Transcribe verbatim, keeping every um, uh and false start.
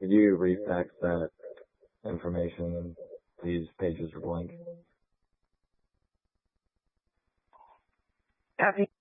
Could you refax that information? These pages are blank. Copy.